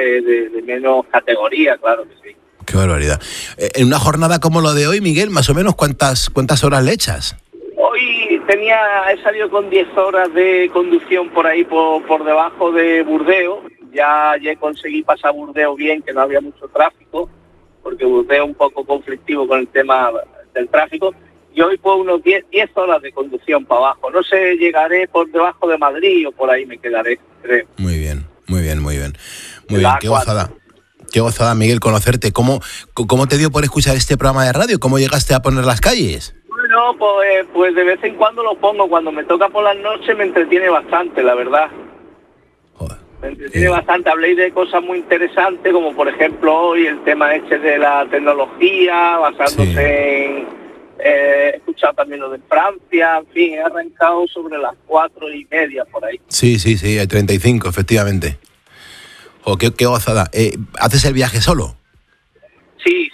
de menos categoría, claro que sí. Qué barbaridad. En una jornada como lo de hoy, Miguel, más o menos, ¿cuántas horas le echas? Hoy he salido con 10 horas de conducción por ahí, por debajo de Burdeos. Ya conseguí pasar Burdeos bien, que no había mucho tráfico, porque Burdeos es un poco conflictivo con el tema del tráfico. Y hoy pues unos 10 horas de conducción para abajo. No sé, llegaré por debajo de Madrid o por ahí me quedaré, creo. Muy bien. Muy bien, qué gozada. Qué gozada, Miguel, conocerte. ¿Cómo te dio por escuchar este programa de radio? ¿Cómo llegaste a poner las calles? Bueno, pues de vez en cuando lo pongo. Cuando me toca por las noches me entretiene bastante, la verdad. Joder. Me entretiene bastante. Habléis de cosas muy interesantes, como por ejemplo hoy el tema de la tecnología, basándose en... he escuchado también lo de Francia, en fin, he arrancado sobre las 4:30 por ahí. Sí, hay 35, efectivamente. Qué gozada. ¿Haces el viaje solo? Sí.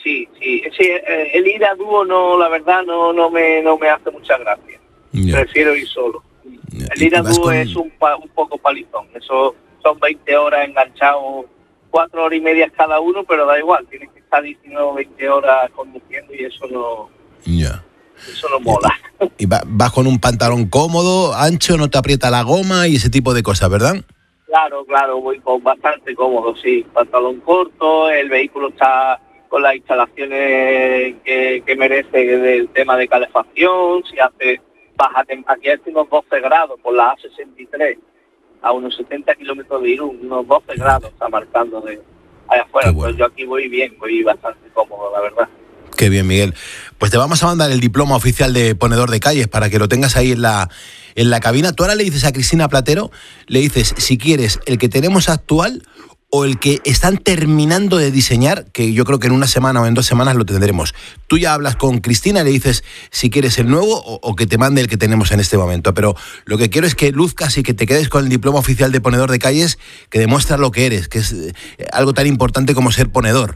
El ir a dúo no, la verdad, no me hace mucha gracia. Yeah. Prefiero ir solo. Yeah. El ir a dúo es un poco palizón. Eso son 20 horas enganchados, 4:30 cada uno, pero da igual, tienes que estar 20 horas conduciendo y eso no... Ya. Eso no mola. Y vas con un pantalón cómodo, ancho, no te aprieta la goma y ese tipo de cosas, ¿verdad? Claro, voy con bastante cómodo, sí. Pantalón corto, el vehículo está con las instalaciones que merece del tema de calefacción. Si hace baja temperatura, aquí hace unos 12 grados por la A63, a unos 70 kilómetros de Irún, unos 12 grados está marcando de allá afuera. Bueno. Pues yo aquí voy bien, voy bastante cómodo, la verdad. Qué bien, Miguel. Pues te vamos a mandar el diploma oficial de ponedor de calles para que lo tengas ahí en la cabina. Tú ahora le dices a Cristina Platero, le dices si quieres el que tenemos actual o el que están terminando de diseñar, que yo creo que en una semana o en 2 semanas lo tendremos. Tú ya hablas con Cristina y le dices si quieres el nuevo o que te mande el que tenemos en este momento. Pero lo que quiero es que luzcas y que te quedes con el diploma oficial de ponedor de calles que demuestra lo que eres, que es algo tan importante como ser ponedor.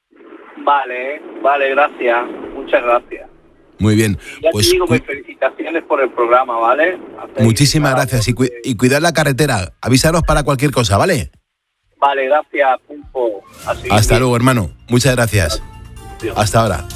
Vale, gracias. Muchas gracias. Muy bien. Ya pues te digo, felicitaciones por el programa, ¿vale? Muchísimas gracias. Y cuidar la carretera. Avísanos para cualquier cosa, ¿vale? Vale, gracias, Pulpo. Hasta luego, hermano. Muchas gracias. Adiós. Hasta ahora.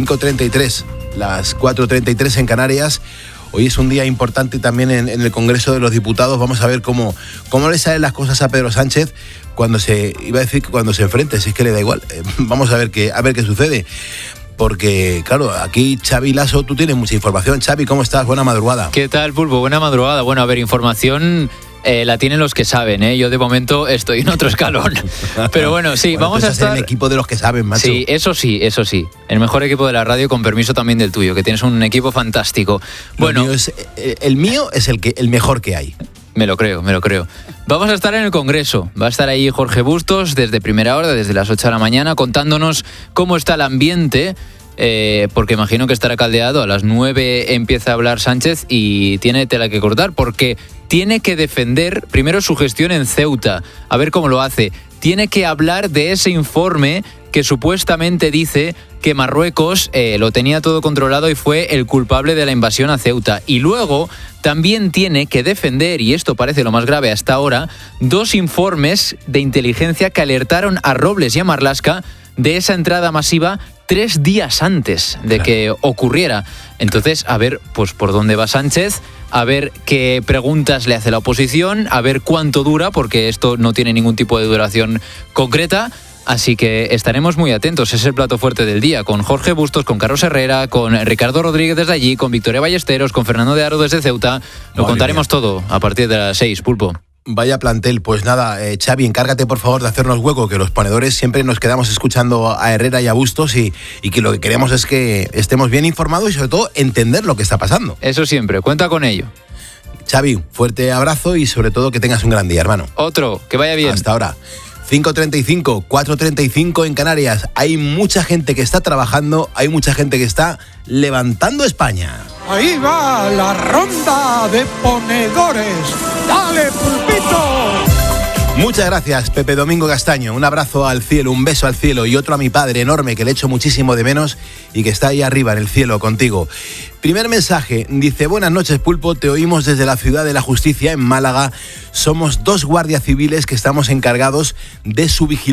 5:33, las 4:33 en Canarias. Hoy es un día importante también en el Congreso de los Diputados. Vamos a ver cómo le salen las cosas a Pedro Sánchez cuando se enfrente, si es que le da igual. Vamos a ver qué sucede. Porque, claro, aquí Xavi Lasso, tú tienes mucha información. Xavi, ¿cómo estás? Buena madrugada. ¿Qué tal, Pulpo? Buena madrugada. Bueno, a ver, información la tienen los que saben, ¿eh? Yo de momento estoy en otro escalón. Pero bueno, sí, bueno, vamos a estar... en el equipo de los que saben, macho. Sí, eso sí. El mejor equipo de la radio, con permiso también del tuyo, que tienes un equipo fantástico. Bueno, el mío es el mejor que hay. Me lo creo. Vamos a estar en el Congreso. Va a estar ahí Jorge Bustos desde primera hora, desde las 8 de la mañana, contándonos cómo está el ambiente, porque imagino que estará caldeado. A las 9 empieza a hablar Sánchez y tiene tela que cortar, porque tiene que defender primero su gestión en Ceuta, a ver cómo lo hace. Tiene que hablar de ese informe que supuestamente dice que Marruecos lo tenía todo controlado y fue el culpable de la invasión a Ceuta. Y luego también tiene que defender, y esto parece lo más grave hasta ahora, 2 informes de inteligencia que alertaron a Robles y a Marlaska de esa entrada masiva 3 días antes de que ocurriera. Entonces, a ver pues por dónde va Sánchez, a ver qué preguntas le hace la oposición, a ver cuánto dura, porque esto no tiene ningún tipo de duración concreta. Así que estaremos muy atentos. Es el plato fuerte del día, con Jorge Bustos, con Carlos Herrera, con Ricardo Rodríguez desde allí, con Victoria Ballesteros, con Fernando de Aro desde Ceuta. Lo contaremos todo a partir de las 6, Pulpo. Vaya plantel. Pues nada, Xavi, encárgate por favor de hacernos hueco, que los ponedores siempre nos quedamos escuchando a Herrera y a Bustos y que lo que queremos es que estemos bien informados y sobre todo entender lo que está pasando. Eso siempre, cuenta con ello. Xavi, fuerte abrazo y sobre todo que tengas un gran día, hermano. Otro, que vaya bien. Hasta ahora. 5:35, 4:35 en Canarias. Hay mucha gente que está trabajando, hay mucha gente que está levantando España. Ahí va la ronda de ponedores. ¡Dale, Pulpito! Muchas gracias, Pepe Domingo Castaño. Un abrazo al cielo, un beso al cielo y otro a mi padre enorme que le echo muchísimo de menos y que está ahí arriba en el cielo contigo. Primer mensaje, dice: buenas noches, Pulpo, te oímos desde la Ciudad de la Justicia en Málaga. Somos 2 guardias civiles que estamos encargados de su vigilancia